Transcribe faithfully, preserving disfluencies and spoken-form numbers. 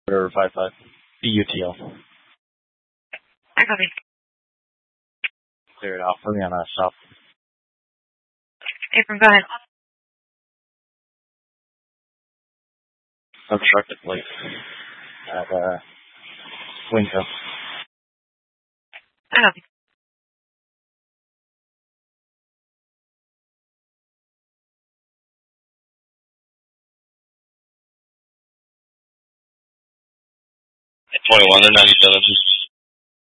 Order five five. B U T L. I copy. Clear it out for me on a stop. April, go ahead. Obstructed plate. At, uh, Winco. I copy. twenty-one, they're ninety-seven.